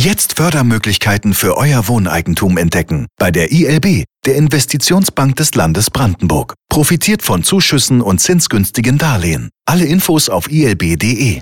Jetzt Fördermöglichkeiten für euer Wohneigentum entdecken. Bei der ILB, der Investitionsbank des Landes Brandenburg. Profitiert von Zuschüssen und zinsgünstigen Darlehen. Alle Infos auf ilb.de.